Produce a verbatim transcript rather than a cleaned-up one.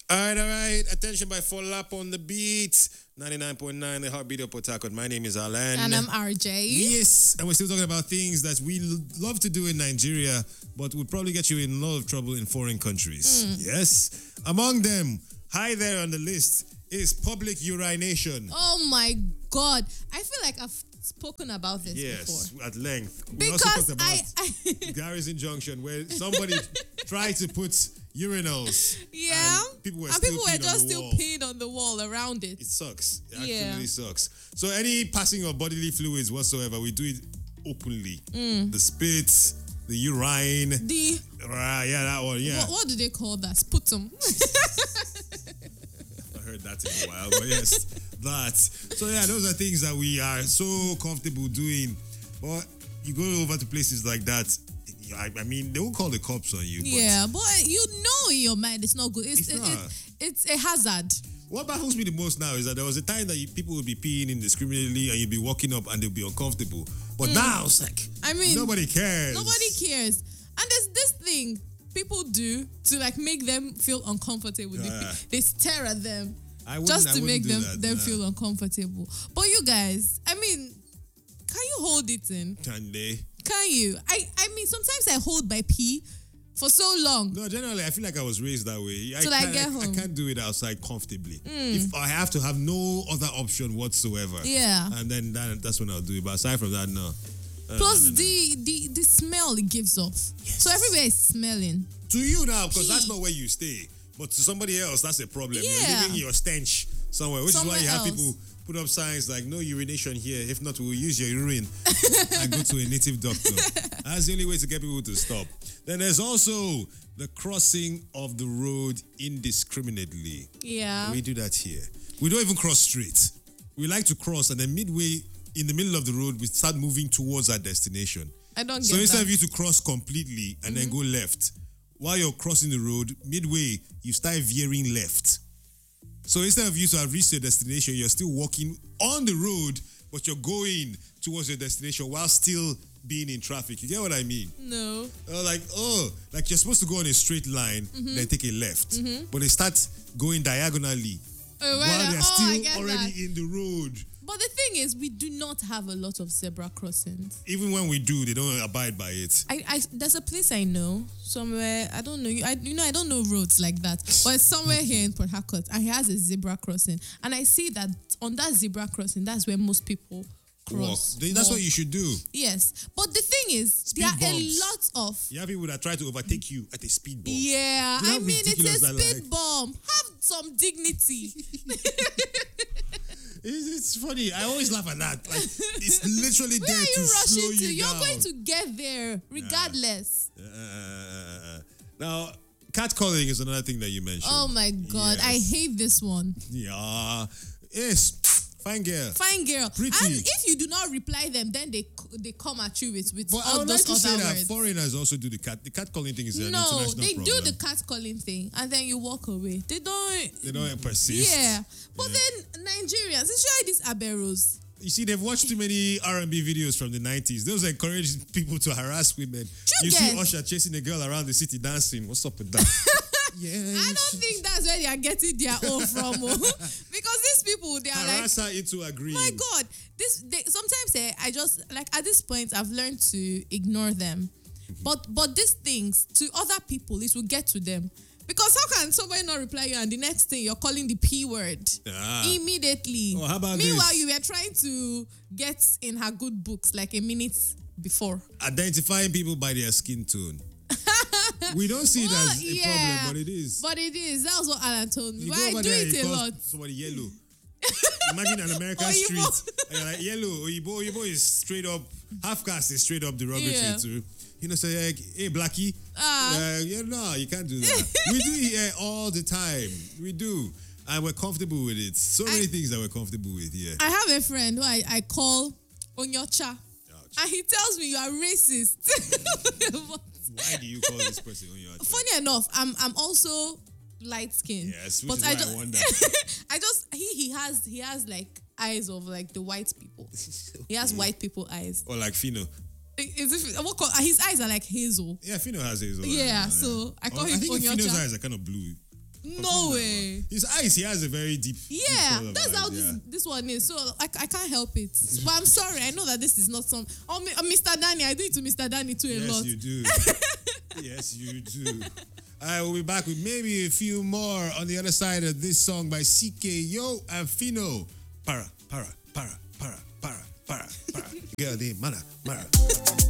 All right, all right. Attention by Full Lap on the beat. ninety-nine point nine, the Heartbeat of Port Harcourt. My name is Alan. And I'm R J. Yes, and we're still talking about things that we l- love to do in Nigeria, but would probably get you in a lot of trouble in foreign countries. Mm. Yes. Among them, high there on the list is public urination. Oh my God. I feel like I've spoken about this Yes, before. at length. We Because also talked about I, I Garrison Junction, where somebody tried to put urinals. yeah, And people were and still people were peeing on just the still wall. peeing on the wall around it. It sucks. It Yeah. absolutely sucks. So any passing of bodily fluids whatsoever, we do it openly. Mm. The spit, the urine. The Ah, yeah, that one. Yeah, what, what do they call that? Sputum. I heard that in a while, but yes, that. So yeah, those are things that we are so comfortable doing. But you go over to places like that. I, I mean, they won't call the cops on you. But Yeah, but you know in your mind it's not good. It's It's it, not. it, it's a hazard. What baffles me the most now is that there was a time that you, people would be peeing indiscriminately and you'd be walking up and they'd be uncomfortable. But now it's like, I mean, nobody cares. Nobody cares. And there's this thing people do to like make them feel uncomfortable. They- Yeah. They, stare at them I wouldn't- just I to wouldn't make do them that, them nah. feel uncomfortable. But you guys, I mean, can you hold it in? Can they? Can you? I I mean, sometimes I hold my pee for so long. No, generally, I feel like I was raised that way. I Till I can't, get I, home. I can't do it outside comfortably. If I have to have no other option whatsoever. Yeah. And then that, that's when I'll do it. But aside from that, no. Uh, Plus no, no, no. the, the the smell it gives off. So everywhere is smelling. To you now, because that's Pee. not where you stay. But to somebody else, that's a problem. Yeah. You're leaving your stench somewhere, which Somewhere is why you have else. people put up signs like no urination here. If not, we'll use your urine and go to a native doctor. That's the only way to get people to stop. Then there's also the crossing of the road indiscriminately. Yeah. We do that here. We don't even cross straight. We like to cross, and then midway in the middle of the road, we start moving towards our destination. I don't get So instead that. of you to cross completely and then go left, while you're crossing the road, midway, you start veering left. So instead of you to have reached your destination, you're still walking on the road, but you're going towards your destination while still being in traffic. You get what I mean? No. Uh, like, oh, like you're supposed to go on a straight line, then take a left. But they start going diagonally Oh, while right. they're Oh, I still get already that. in the road. But the thing is, we do not have a lot of zebra crossings. Even when we do, they don't abide by it. I, I there's a place I know somewhere. I don't know. You, I, you know, I don't know roads like that. But it's somewhere here in Port Harcourt, and he has a zebra crossing. And I see that on that zebra crossing, that's where most people Walk. cross. They- That's walk. what you should do. Yes, but the thing is, Speed there are bumps. a lot of. You have people that try to overtake you at a speed bump. Yeah, You know I how mean, it's ridiculous a that, speed like- bomb. Have some dignity. It's, it's funny. I always laugh at that. Like, it's literally Where there are to you slow rushing to? you You're down. going to get there regardless. Uh, now, catcalling is another thing that you mentioned. Oh my God, I Yes. hate this one. Yeah. Yes. Fine girl. Fine girl. Pretty. And if you do not reply them, then they they come at you with, with But I all would like those to say other that words. foreigners also do the cat. The catcalling thing is an No, international they problem. do the cat calling thing and then you walk away. They don't. They don't persist. Yeah. But Yeah. then Nigerians, especially these aberos. You see, they've watched too many R and B videos from the nineties. Those encourage people to harass women. You You see get- Usher chasing a girl around the city dancing. What's up with that? yeah. I don't think that's where they are getting their own from. oh. Because these people, they are like, Harass her into agreeing. my God, this they, sometimes eh, I just like at this point I've learned to ignore them, but but these things to other people it will get to them because how can somebody not reply you and the next thing you're calling the P word Ah. immediately? Oh, how about Meanwhile, this? you were trying to get in her good books like a minute before. Identifying people by their skin tone. We don't see it Well, as a yeah, problem, but it is. But it is. That was what Alan told me. You But go I over do there and it you a call lot. somebody yellow. Imagine an American Oyibo. street. And you're like, yellow, Oyibo, Oyibo is straight up, half caste is straight up derogatory Yeah. to, you know, say, like, hey, Blackie. Ah. Uh, yeah, no, you can't do that. We do it here all the time. We do. And we're comfortable with it. So many I- things that we're comfortable with here. I have a friend who I, I call Onyocha. Ouch. And he tells me you are racist. But Why do you call this person on your address? funny enough, I'm I'm also light skinned. Yes, which but is I why just I wonder. I just he he has he has like eyes of like the white people. He has white people eyes. Or like Fino. Is it, what call, his eyes are like hazel. Yeah, Fino has his own. Yeah, so I call Oh, him I think Fino's Onyocha. eyes are kind of blue. No way. His eyes, he has a very deep. Yeah, deep color that's eyes, how yeah. this, this one is. So I, I can't help it. But I'm sorry. I know that this is not some. Oh, Mi- uh, Mister Danny, I do it to Mister Danny too a Yes, lot. you do. Yes, you do. I will be back with maybe a few more on the other side of this song by C K Yo and Fino. Para, para, para, para, para, para, para. Girl named Mana, Mara.